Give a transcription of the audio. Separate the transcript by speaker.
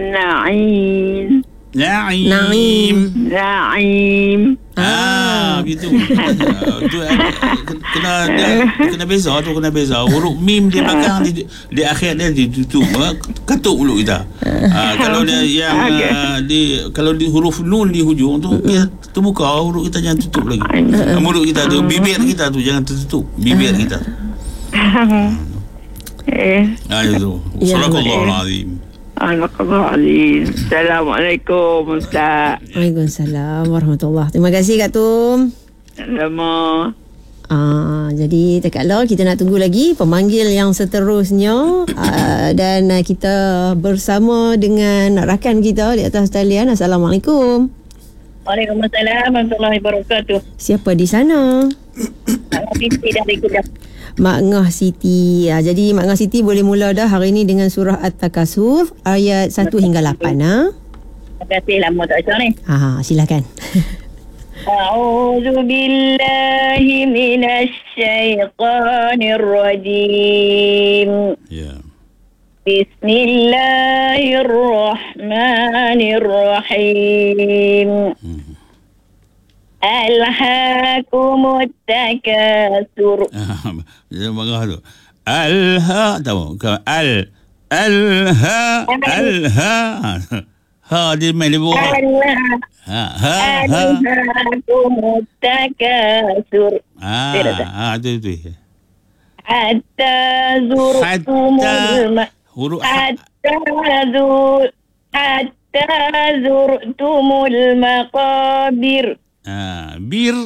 Speaker 1: Na'im.
Speaker 2: Naim.
Speaker 3: Gitu. Tu kena beza tu, kena beza. Huruf mim di belakang, di akhir dia ditutup, katuk mulut kita. Kalau dia yang kalau di huruf nun di hujung tu, kita terbuka, huruf kita jangan tutup lagi. Mulut kita tu, bibir kita tu jangan tertutup, bibir kita. Itu. Sadaqallahul azim.
Speaker 1: Assalamualaikum Ustaz.
Speaker 2: Waalaikumsalam warahmatullahi. Terima kasih Kak Tum.
Speaker 1: Selamat.
Speaker 2: Jadi tekadlah kita nak tunggu lagi pemanggil yang seterusnya, dan kita bersama dengan rakan kita di atas talian. Assalamualaikum.
Speaker 4: Waalaikumsalam warahmatullahi wabarakatuh.
Speaker 2: Siapa di sana?
Speaker 4: Siti dari Kedah.
Speaker 2: Mak Ngah Siti. Jadi Mak Ngah Siti boleh mula dah hari ni dengan surah At-Takasur ayat 1 hingga 8.
Speaker 4: Terima kasih, lama tak baca ni.
Speaker 2: Silakan.
Speaker 4: A'udzu billahi minasy syaithanir rajim.
Speaker 3: Ya.
Speaker 4: Bismillahirrahmanirrahim. Alhaakumut takasur.
Speaker 3: Dia marah tu. Alha, tahu? Alha. Ha dia main di bawah.
Speaker 4: Alhaakumut takasur.
Speaker 3: Tu.
Speaker 4: Hatta zurtumul
Speaker 3: huruf
Speaker 4: hatta zurtumul maqabir.
Speaker 3: Bir